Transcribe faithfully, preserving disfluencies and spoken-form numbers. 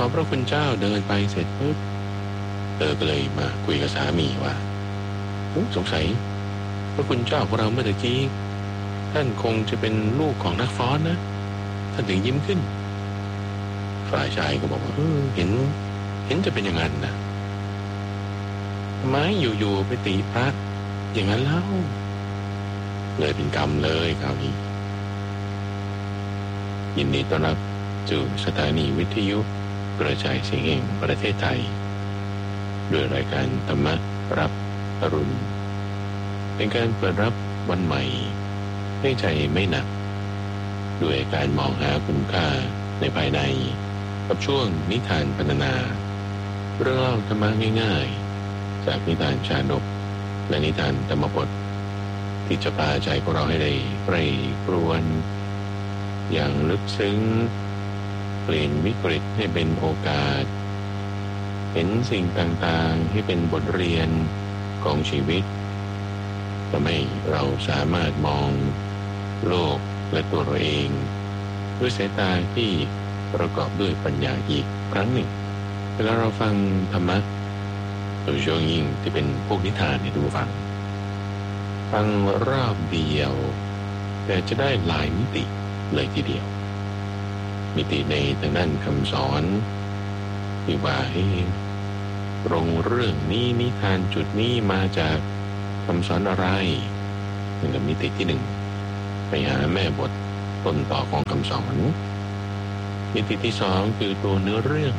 อพระคุณเจ้าเดินไปเสร็จปุ๊บเธอก็เลยมาคุยกับสามีว่าสงสัยพระคุณเจ้าของเราเมื่อตะกี้ท่านคงจะเป็นลูกของนักฟ้อนนะท่านถึงยิ้มขึ้นฝ่ายชายก็บอกว่าเออเห็นเห็นจะเป็นอย่างนั้นนะทำไมอยู่ๆไปตีพระอย่างนั้นเล่าเลยเป็นกรรมเลยคราวนี้ยินดีต้อนรับสู่สถานีวิทยุกระจายเสียงแห่งประเทศไทยด้วยรายการธรรมะรับอรุณเป็นการเปิดรับวันใหม่ให้ใจไม่หนักด้วยการมองหาคุณค่าในภายในกับช่วงนิทานพรรณนาเรื่องเล่าธรรมะง่ายๆจากนิทานชาดกและนิทานธรรมบทที่จะพาใจของเราให้ได้ใคร่ครวญอย่างลึกซึ้งเปลี่ยนวิกฤตให้เป็นโอกาสเห็นสิ่งต่างๆให้เป็นบทเรียนของชีวิตทำให้เราสามารถมองโลกและตัวเราเองด้วยสายตาที่ประกอบด้วยปัญญาอีกครั้งหนึ่งเวลาเราฟังธรรมะโดยเฉพาะยิ่งที่เป็นพวกนิทานเนี่ยดูฟังฟังรอบเดียวแต่จะได้หลายมิติเลยทีเดียวมิติในทางด้านคำสอนที่ว่าให้ตรงเรื่องนี้นิทานจุดนี้มาจากคำสอนอะไรนั่นกับมิติที่หนึ่งไปหาแม่บทต้นต่อของคำสอนมิติที่สองคือตัวเนื้อเรื่อง